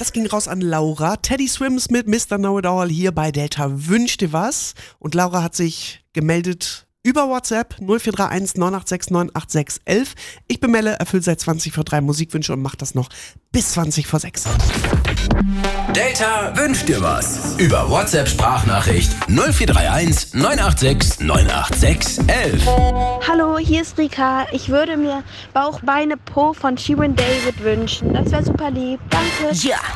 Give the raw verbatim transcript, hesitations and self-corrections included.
das ging raus an Laura. Teddy Swims mit Mister Know-It-All hier bei Delta Wünsch dir was. Und Laura hat sich gemeldet über WhatsApp null vier drei eins neun acht sechs neun acht sechs eins eins. Ich bin Melle, erfüllt seit zwanzig vor drei Musikwünsche und mache das noch bis zwanzig vor sechs. Delta wünscht dir was. Über WhatsApp-Sprachnachricht null vier drei eins neun acht sechs neun acht sechs eins eins. Hallo, hier ist Rika. Ich würde mir Bauch, Beine, Po von Shirin David wünschen. Das wäre super lieb. Danke. Ja,